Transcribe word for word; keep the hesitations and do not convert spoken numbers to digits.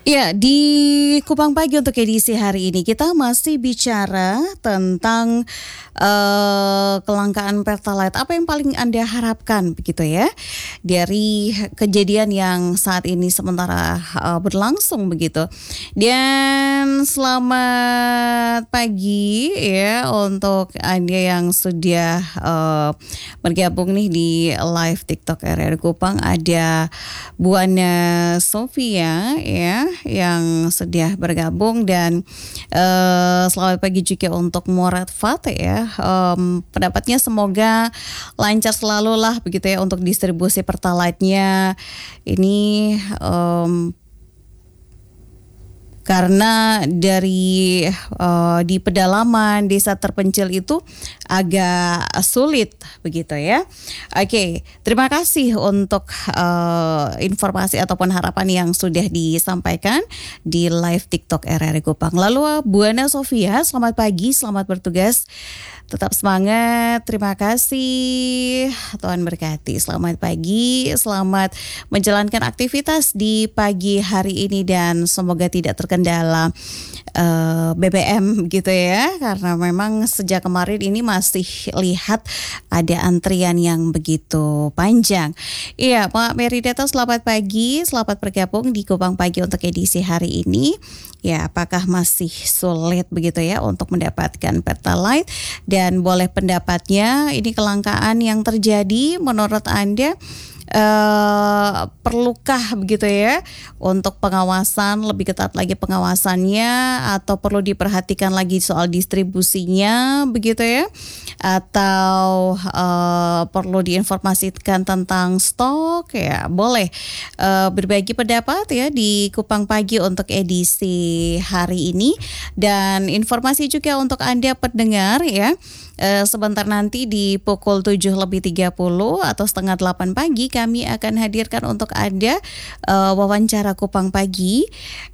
Ya, di Kupang Pagi untuk edisi hari ini kita masih bicara tentang eh, kelangkaan Pertalite. Apa yang paling Anda harapkan begitu ya dari kejadian yang saat ini sementara eh, berlangsung begitu. Dan selamat pagi ya untuk Anda yang sudah eh, bergabung nih di live TikTok R R Kupang. Ada Buana Sofia ya yang sudah bergabung dan uh, selamat pagi juga untuk Murad Fat ya. Um, pendapatnya semoga lancar selalu lah begitu ya untuk distribusi Pertalite-nya ini. Um, Karena dari uh, di pedalaman desa terpencil itu agak sulit begitu ya. Oke, terima kasih untuk uh, informasi ataupun harapan yang sudah disampaikan di live TikTok R R Kupang. Lalu Buana Sofia, selamat pagi, selamat bertugas. Tetap semangat, terima kasih. Tuhan berkati. Selamat pagi, selamat menjalankan aktivitas di pagi hari ini dan semoga tidak terkendala uh, B B M gitu ya. Karena memang sejak kemarin ini masih lihat ada antrian yang begitu panjang. Iya, Pak Meridata, selamat pagi, selamat bergabung di Kupang Pagi untuk edisi hari ini. Ya, apakah masih sulit begitu ya untuk mendapatkan Pertalite? Dan boleh pendapatnya, ini kelangkaan yang terjadi menurut Anda Uh, perlukah begitu ya untuk pengawasan lebih ketat lagi pengawasannya, atau perlu diperhatikan lagi soal distribusinya begitu ya, atau uh, perlu diinformasikan tentang stok ya? Boleh uh, berbagi pendapat ya di Kupang Pagi untuk edisi hari ini. Dan informasi juga untuk Anda pendengar ya, uh, sebentar nanti di pukul tujuh lebih tiga puluh atau setengah delapan pagi kami akan hadirkan untuk Anda uh, wawancara Kupang Pagi